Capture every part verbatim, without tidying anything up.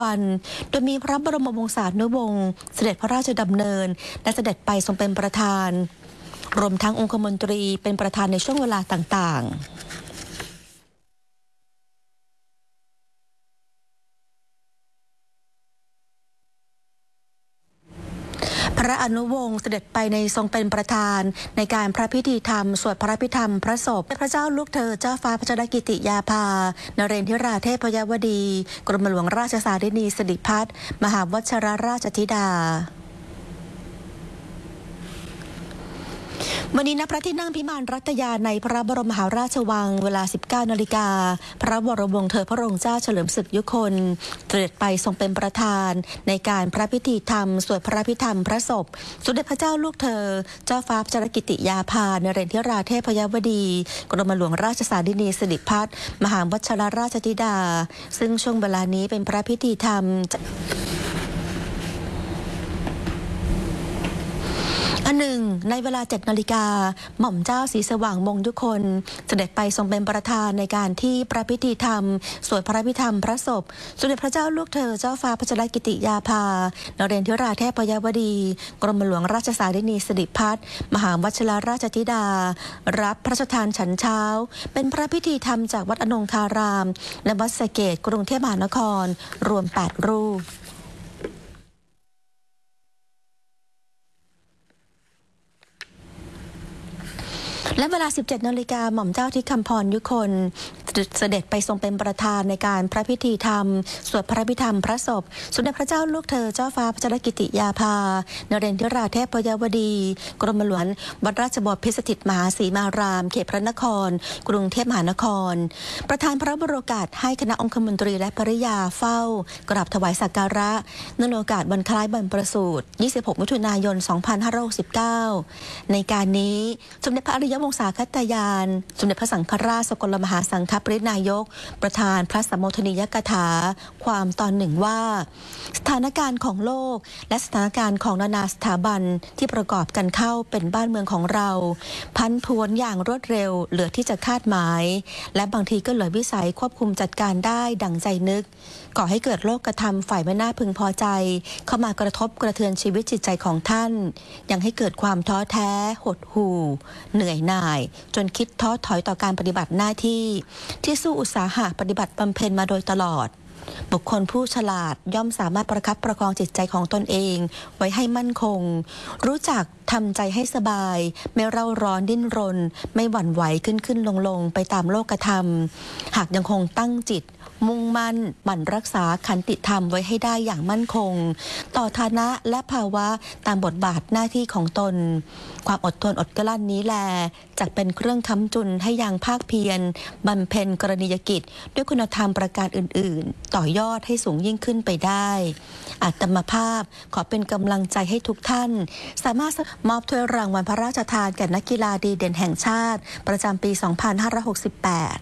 วันโดยมีพระบรมวงศานุวงศ์เสด็จพระราชดำเนินและเสด็จไปทรงเป็นประธานรวมทั้งองคมนตรีเป็นประธานในช่วงเวลาต่างๆพระอนุวงศ์เสด็จไปในทรงเป็นประธานในการพระพิธีธรรมสวดพระพิธรรมพระศพพระเจ้าลูกเธอเจ้าฟ้าพัชรกิติยาภานเรนทิราเทพยวดีกรมหลวงราชสารินีสิริพัฒน์มหาวชิรราชธิดาวันนี้ณพระที่นั่งพิมานรัตยาในพระบรมมหาราชวังเวลา สิบเก้านาฬิกาพระบรมวงศ์เธอพระองค์เจ้าเฉลิมศึกยุคนเสด็จไปทรงเป็นประธานในการพระพิธีธรรมสวดพระพิธรรมพระศพสมเด็จพระเจ้าลูกเธอเจ้าฟ้าพัชรกิติยาภานเรนทิราเทพยวดีกรมหลวงราชสารินีสิริพัฒน์มหาวชิรราชธิดาซึ่งช่วงเวลานี้เป็นพระพิธีธรรมอันหนึ่งในเวลาเจ็ดนาฬิกาหม่อมเจ้าศรีสว่างมงยุคนเสด็จไปทรงเป็นประธานในการที่พระพิธีธรรมสวดพระพิธรรมพระศพสมเด็จพระเจ้าลูกเธอเจ้าฟ้าพัชรกิติยาภานเรนทิราเทพยวดีกรมหลวงราชสารินีสิริพัฒน์มหาวชิรราชธิดารับพระราชทานฉันเช้าเป็นพระพิธีธรรมจากวัดอนงคารามและวัดสะเกษกรุงเทพมหานครรวมแปดรูปและเวลา สิบเจ็ดนาฬิกาหม่อมเจ้าทิคำพรยุคนเสด็จไปทรงเป็นประธานในการพระพิธีธรรมสวดพระพิธรรมพระศพสมเด็จพระเจ้าลูกเธอเจ้าฟ้าพัชรกิติยาภานเรนทิราเทพยวดีกรมหลวงวัดราชบพิตรสถิตมหาสีมารามเขตพระนครกรุงเทพมหานครประธานพระบรมโอกาสให้คณะองคมนตรีและภริยาเฝ้ากราบถวายสักการะเนื่องในโอกาสวันคล้ายบรรพประสูติยี่สิบหกมิถุนายนสองพันห้าร้อยหกสิบเก้าในการนี้สมเด็จพระอริยวงศาคตยานสมเด็จพระสังฆราชสกลมหาสังฆปรินายกประธานพระสัมโมทนียกถาความตอนหนึ่งว่าสถานการณ์ของโลกและสถานการณ์ของนานาสถาบันที่ประกอบกันเข้าเป็นบ้านเมืองของเราพันผวนอย่างรวดเร็วเหลือที่จะคาดหมายและบางทีก็เหลือวิสัยควบคุมจัดการได้ดั่งใจนึกก่อให้เกิดโลกธรรมฝ่ายไม่น่าพึงพอใจเข้ามากระทบกระเทือนชีวิตจิตใจของท่านยังให้เกิดความท้อแท้หดหู่เหนื่อยหน่ายจนคิดท้อถอยต่อการปฏิบัติหน้าที่ที่สู้อุตสาหะปฏิบัติบำเพ็ญมาโดยตลอดบุคคลผู้ฉลาดย่อมสามารถประคับประคองจิตใจของตนเองไว้ให้มั่นคงรู้จักทำใจให้สบายไม่เร่าร้อนดิ้นรนไม่หวั่นไหวขึ้นขึ้นลงลงไปตามโลกธรรมหากยังคงตั้งจิตมุ่งมั่นหมั่นรักษาขันติธรรมไว้ให้ได้อย่างมั่นคงต่อฐานะและภาวะตามบทบาทหน้าที่ของตนความอดทนอดกลั้นนี้แลจักเป็นเครื่องค้ำจุนให้ยังภาคเพียรบำเพ็ญกรณียกิจด้วยคุณธรรมประการอื่นๆต่อยอดให้สูงยิ่งขึ้นไปได้อาตมาภาพขอเป็นกำลังใจให้ทุกท่านสามารถมอบถ้วยรางวัลพระราชทานแก่นักกีฬาดีเด่นแห่งชาติประจำปี สองพันห้าร้อยหกสิบแปด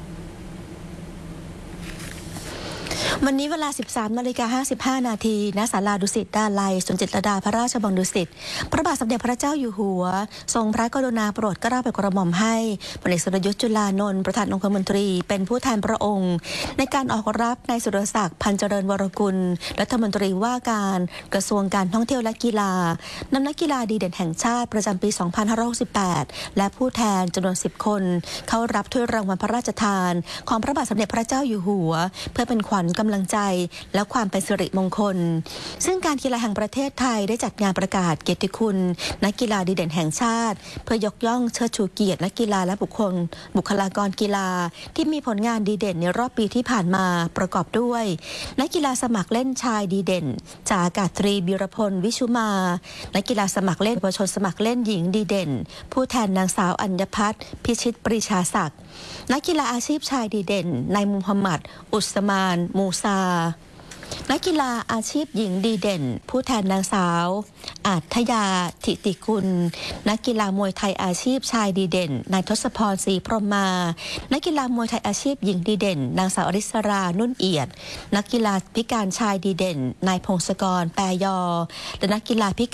วันนี้เวลา สิบสามนาฬิกาห้าสิบห้านาทีณศาลาดุสิตดาลัยสวนจิตรลดาพระราชวังดุสิตพระบาทสมเด็จพระเจ้าอยู่หัวทรงพระกรุณาโปรดเกล้าโปรดกระหม่อมให้พลเอกสุรยุทธ์จุลานนท์ประธานองคมนตรีเป็นผู้แทนพระองค์ในการออกรับนายสุรศักดิ์พันเจริญวรกุลรัฐมนตรีว่าการกระทรวงการท่องเที่ยวและกีฬานำนักกีฬาดีเด่นแห่งชาติประจำปี สองพันห้าร้อยหกสิบแปดและผู้แทนจำนวนสิบคนเข้ารับถ้วยรางวัลพระราชทานของพระบาทสมเด็จพระเจ้าอยู่หัวเพื่อเป็นขวัญกำลังใจและความเป็นสิริมงคลซึ่งการกีฬาแห่งประเทศไทยได้จัดงานประกาศเกียรติคุณนักกีฬาดีเด่นแห่งชาติเพื่อยกย่องเชิดชูเกียรตินักกีฬาและบุคคลบุคลากรกีฬาที่มีผลงานดีเด่นในรอบปีที่ผ่านมาประกอบด้วยนักกีฬาสมัครเล่นชายดีเด่นจ่าอากาศตรีบีรพลวิชุมานักกีฬาสมัครเล่นเยาวชนสมัครเล่นหญิงดีเด่นผู้แทนนางสาวอัญญพัฒน์พิชิตปรีชาศักดิ์นักกีฬาอาชีพชายดีเด่นนายมุฮัมมัดอุสมานมูซานักกีฬาอาชีพหญิงดีเด่นผู้แทนนางสาวอาทยาธิติกุลนักกีฬามวยไทยอาชีพชายดีเด่นนายทศพรศรีพรหมานักกีฬามวยไทยอาชีพหญิงดีเด่นนางสาวอริสรานุ่นเอียดนักกีฬาพิการชายดีเด่นนายพงศกรแปรยอและนักกีฬาพิการ